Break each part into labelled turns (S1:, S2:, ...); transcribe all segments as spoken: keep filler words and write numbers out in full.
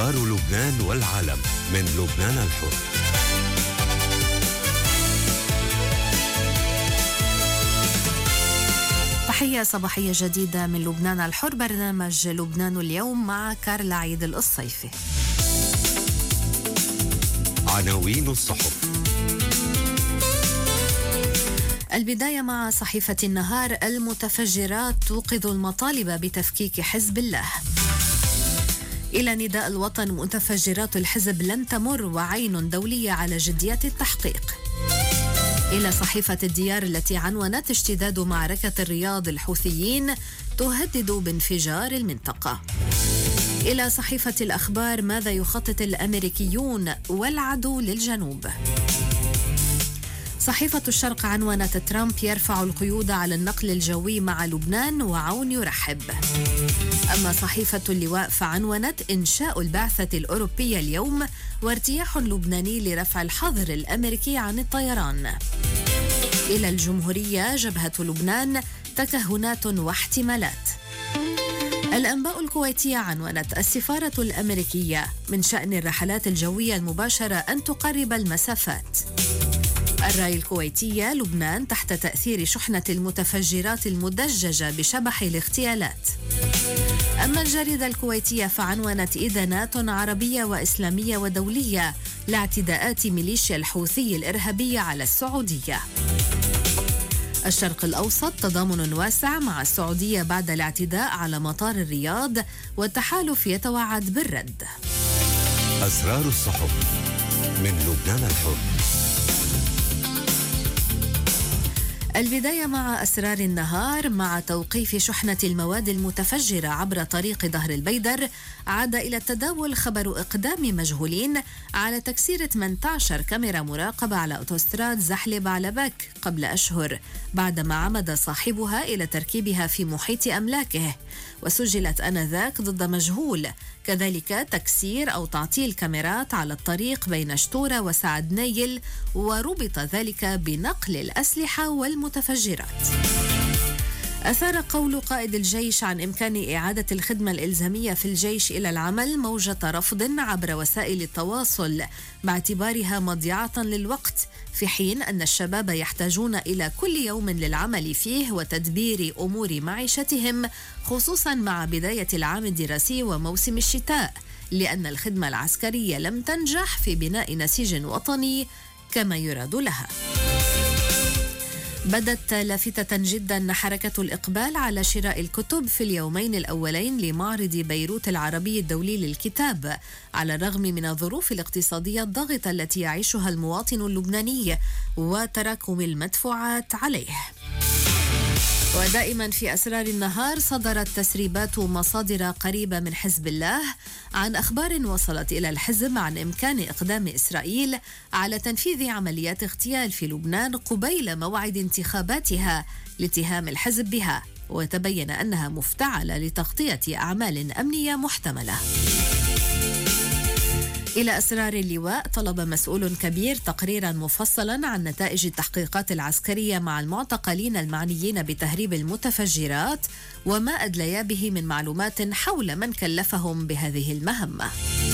S1: أخبار لبنان والعالم من لبنان الحر.
S2: تحية صباحية جديدة من لبنان الحر، برنامج لبنان اليوم مع كارلا عيد الصيفي.
S1: عناوين الصحف.
S2: البداية مع صحيفة النهار. المتفجرات توقظ المطالب بتفكيك حزب الله. إلى نداء الوطن. متفجرات الحزب لن تمر وعين دولية على جدية التحقيق. إلى صحيفة الديار التي عنونت اشتداد معركة الرياض، الحوثيين تهدد بانفجار المنطقة. إلى صحيفة الأخبار. ماذا يخطط الأمريكيون والعدو للجنوب. صحيفة الشرق عنونت ترامب يرفع القيود على النقل الجوي مع لبنان وعون يرحب. أما صحيفة اللواء فعنونت إنشاء البعثة الأوروبية اليوم وارتياح لبناني لرفع الحظر الأمريكي عن الطيران. إلى الجمهورية. جبهة لبنان تكهنات واحتمالات. الأنباء الكويتية عنونت السفارة الأمريكية من شأن الرحلات الجوية المباشرة أن تقرب المسافات. الرأي الكويتية. لبنان تحت تأثير شحنة المتفجرات المدججة بشبح الاغتيالات. أما الجريدة الكويتية فعنونت إدانات عربية وإسلامية ودولية لاعتداءات ميليشيا الحوثي الإرهابية على السعودية. الشرق الأوسط. تضامن واسع مع السعودية بعد الاعتداء على مطار الرياض، والتحالف يتوعد بالرد.
S1: أسرار الصحف من لبنان الحر.
S2: البداية مع أسرار النهار. مع توقيف شحنة المواد المتفجرة عبر طريق ظهر البيدر، عاد إلى التداول خبر إقدام مجهولين على تكسير ثمانية عشر كاميرا مراقبة على أوتوستراد زحلب على باك قبل أشهر، بعدما عمد صاحبها إلى تركيبها في محيط أملاكه، وسجلت آنذاك ضد مجهول. كذلك تكسير أو تعطيل كاميرات على الطريق بين شتورة وسعد نايل، وربط ذلك بنقل الأسلحة والمتفجرات. أثار قول قائد الجيش عن إمكان إعادة الخدمة الإلزامية في الجيش إلى العمل موجة رفض عبر وسائل التواصل باعتبارها مضيعة للوقت، في حين أن الشباب يحتاجون إلى كل يوم للعمل فيه وتدبير أمور معيشتهم، خصوصا مع بداية العام الدراسي وموسم الشتاء، لأن الخدمة العسكرية لم تنجح في بناء نسيج وطني كما يراد لها. بدت لافتة جدا حركة الإقبال على شراء الكتب في اليومين الأولين لمعرض بيروت العربي الدولي للكتاب، على الرغم من الظروف الاقتصادية الضاغطة التي يعيشها المواطن اللبناني وتراكم المدفوعات عليه. ودائما في أسرار النهار. صدرت تسريبات مصادر قريبة من حزب الله عن أخبار وصلت إلى الحزب عن إمكان إقدام إسرائيل على تنفيذ عمليات اغتيال في لبنان قبيل موعد انتخاباتها لاتهام الحزب بها، وتبين أنها مفتعلة لتغطية أعمال أمنية محتملة. إلى أسرار اللواء. طلب مسؤول كبير تقريرا مفصلا عن نتائج التحقيقات العسكرية مع المعتقلين المعنيين بتهريب المتفجرات وما أدليا به من معلومات حول من كلفهم بهذه المهمة.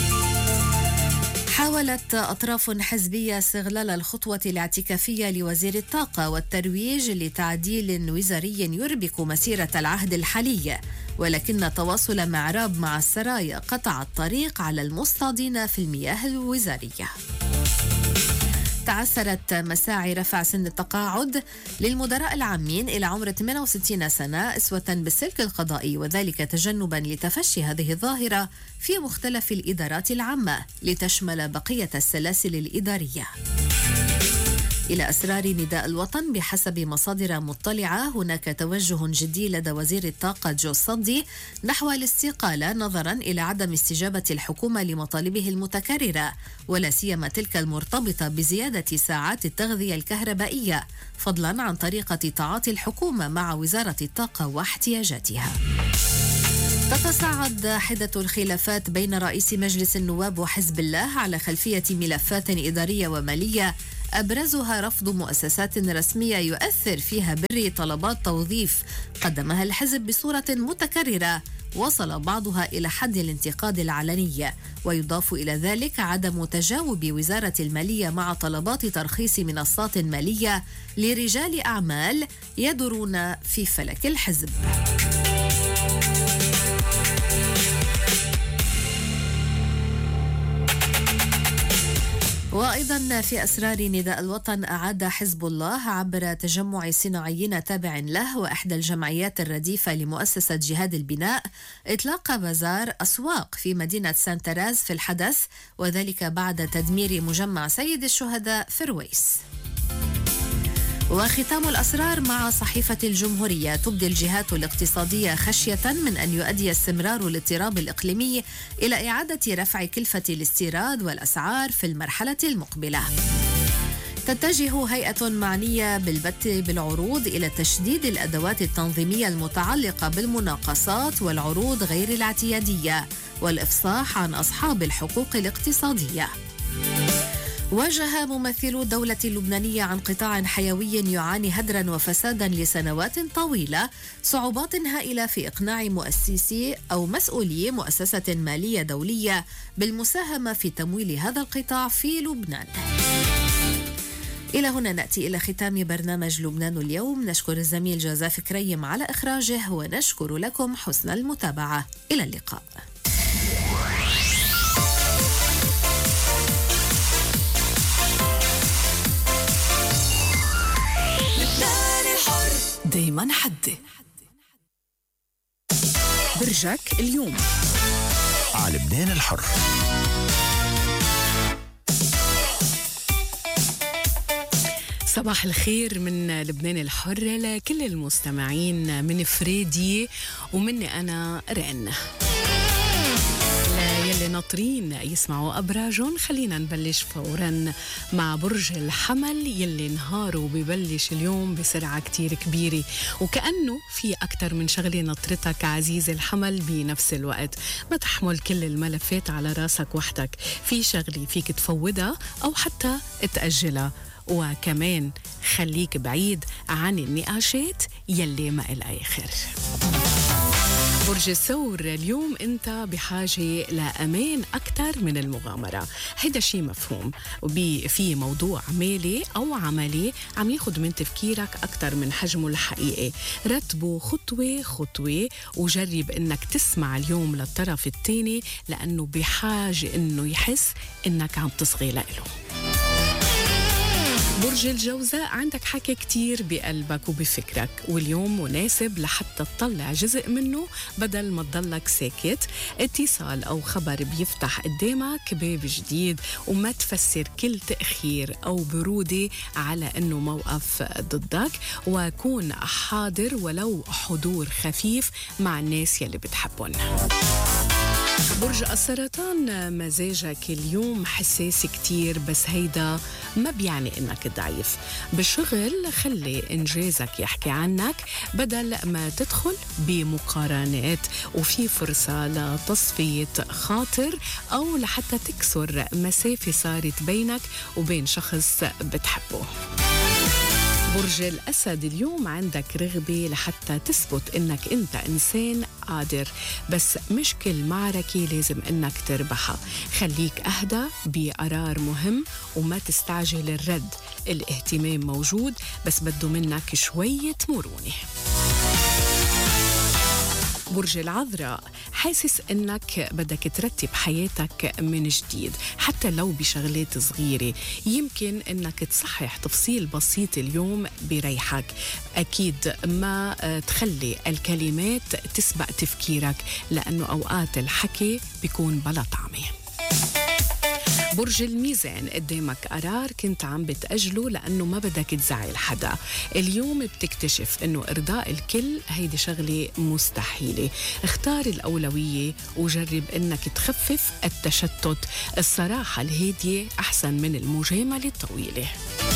S2: حاولت أطراف حزبية استغلال الخطوة الاعتكافية لوزير الطاقة والترويج لتعديل وزاري يربك مسيرة العهد الحالي، ولكن تواصل معراب مع السرايا قطع الطريق على المصطادين في المياه الوزارية. تعثرت مساعي رفع سن التقاعد للمدراء العامين إلى عمر ثمانية وستين سنة أسوة بالسلك القضائي، وذلك تجنبا لتفشي هذه الظاهرة في مختلف الإدارات العامة لتشمل بقية السلاسل الإدارية. إلى أسرار نداء الوطن. بحسب مصادر مطلعة هناك توجه جدي لدى وزير الطاقة جو صدي نحو الاستقالة نظرا إلى عدم استجابة الحكومة لمطالبه المتكررة، ولا سيما تلك المرتبطة بزيادة ساعات التغذية الكهربائية، فضلا عن طريقة تعاطي الحكومة مع وزارة الطاقة واحتياجاتها. تتصاعد حدة الخلافات بين رئيس مجلس النواب وحزب الله على خلفية ملفات إدارية ومالية، أبرزها رفض مؤسسات رسمية يؤثر فيها بري طلبات توظيف قدمها الحزب بصورة متكررة، وصل بعضها إلى حد الانتقاد العلني. ويضاف إلى ذلك عدم تجاوب وزارة المالية مع طلبات ترخيص منصات مالية لرجال أعمال يدورون في فلك الحزب. وأيضا في أسرار نداء الوطن، أعاد حزب الله عبر تجمع صناعيين تابع له وإحدى الجمعيات الرديفة لمؤسسة جهاد البناء إطلاق بازار أسواق في مدينة سانتراز في الحدث، وذلك بعد تدمير مجمع سيد الشهداء في رويس. وختام الأسرار مع صحيفة الجمهورية، تبدي الجهات الاقتصادية خشية من أن يؤدي استمرار الاضطراب الإقليمي إلى إعادة رفع كلفة الاستيراد والأسعار في المرحلة المقبلة. تتجه هيئة معنية بالبت بالعروض إلى تشديد الأدوات التنظيمية المتعلقة بالمناقصات والعروض غير الاعتيادية والإفصاح عن أصحاب الحقوق الاقتصادية. واجه ممثلو الدولة اللبنانية عن قطاع حيوي يعاني هدرا وفسادا لسنوات طويلة صعوبات هائلة في إقناع مؤسسي أو مسؤولي مؤسسة مالية دولية بالمساهمة في تمويل هذا القطاع في لبنان. إلى هنا نأتي إلى ختام برنامج لبنان اليوم. نشكر الزميل جوزيف كريم على إخراجه ونشكر لكم حسن المتابعة. إلى اللقاء.
S3: دايما حدي برجك اليوم
S4: على لبنان الحر.
S3: صباح الخير من لبنان الحر لكل المستمعين، من فريدي ومني أنا رن يلي ناطرين يسمعوا أبراجهم. خلينا نبلش فورا مع برج الحمل يلي نهاره ببلش اليوم بسرعة كتير كبيرة، وكأنه في أكتر من شغلة نطرتك عزيز الحمل بنفس الوقت. ما تحمل كل الملفات على راسك وحدك، في شغلة فيك تفوضها أو حتى تأجلها، وكمان خليك بعيد عن النقاشات يلي ما إلها آخر. برج الثور اليوم انت بحاجة لأمان أكثر من المغامرة، هيدا شيء مفهوم. وفي موضوع مالي أو عملي عم ياخد من تفكيرك أكثر من حجمه الحقيقي، رتبه خطوة خطوة وجرب انك تسمع اليوم للطرف الثاني لأنه بحاجة انه يحس انك عم تصغي له. برج الجوزاء عندك حكي كتير بقلبك وبفكرك، واليوم مناسب لحتى تطلع جزء منه بدل ما تضلك ساكت. اتصال أو خبر بيفتح قدامك باب جديد، وما تفسر كل تأخير أو برودة على أنه موقف ضدك، وكون حاضر ولو حضور خفيف مع الناس يلي بتحبون. برج السرطان مزاجك اليوم حساس كتير، بس هيدا ما بيعني انك ضعيف. بالشغل خلي انجازك يحكي عنك بدل ما تدخل بمقارنات، وفي فرصة لتصفية خاطر او لحتى تكسر مسافة صارت بينك وبين شخص بتحبه. برج الأسد اليوم عندك رغبة لحتى تثبت إنك أنت إنسان قادر، بس مش كل معركة لازم إنك تربحها. خليك أهدى بقرار مهم وما تستعجل الرد. الاهتمام موجود بس بده منك شوية مرونة. برج العذراء حاسس انك بدك ترتب حياتك من جديد حتى لو بشغلات صغيرة، يمكن انك تصحح تفصيل بسيط اليوم بريحك. اكيد ما تخلي الكلمات تسبق تفكيرك لانه اوقات الحكي بيكون بلا طعمه. برج الميزان قدامك قرار كنت عم بتأجله لأنه ما بدك تزعل حدا. اليوم بتكتشف أنه إرضاء الكل هيدي شغلة مستحيلة. اختار الأولوية وجرب أنك تخفف التشتت. الصراحة الهادية أحسن من المجاملة الطويلة.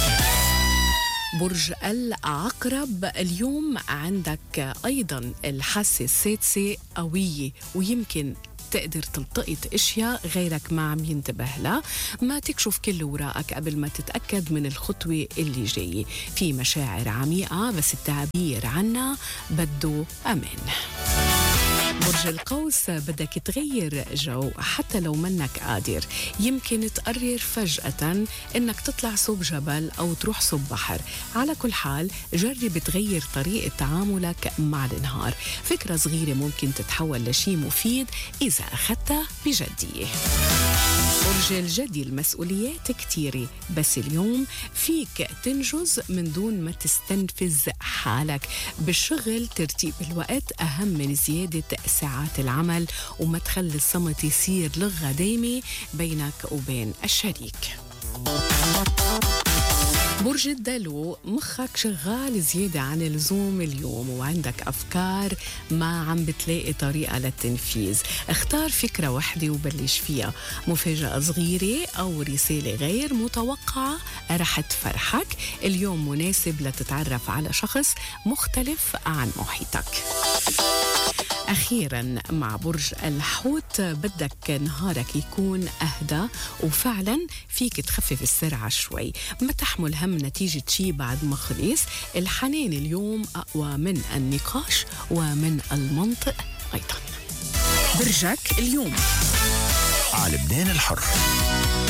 S3: برج العقرب اليوم عندك أيضا الحاسة السادسة قوية، ويمكن تقدر تلتقط اشياء غيرك ما عم ينتبه لها. ما تكشف كل وراءك قبل ما تتأكد من الخطوة اللي جاية. في مشاعر عميقة بس التعبير عنها بده أمان. برج القوس بدك تغير جو حتى لو منك قادر. يمكن تقرر فجأة انك تطلع صوب جبل او تروح صوب بحر. على كل حال جرب تغير طريقة تعاملك مع النهار. فكرة صغيرة ممكن تتحول لشيء مفيد إذا أخذتها بجدية. برج الجدي المسؤوليات كتيرة، بس اليوم فيك تنجز من دون ما تستنفذ حالك. بالشغل ترتيب الوقت أهم من زيادة ساعات العمل، وما تخلي الصمت يصير لغة دايمة بينك وبين الشريك. برج الدلو مخك شغال زيادة عن اللزوم اليوم، وعندك أفكار ما عم بتلاقي طريقة للتنفيذ. اختار فكرة واحدة وبلش فيها. مفاجأة صغيرة أو رسالة غير متوقعة رح تفرحك. اليوم مناسب لتتعرف على شخص مختلف عن محيطك. أخيراً مع برج الحوت بدك نهارك يكون أهدى، وفعلاً فيك تخفف السرعة شوي. ما تحمل هم نتيجة شي بعد ما خلص. الحنان اليوم أقوى من النقاش ومن المنطق أيضاً. برجك اليوم.
S4: على لبنان الحر.